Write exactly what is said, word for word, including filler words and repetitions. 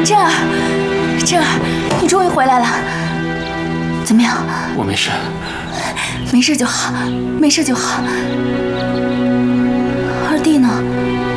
振儿，振儿，你终于回来了，怎么样？ 我没事， 没事就好，没事就好。二弟呢？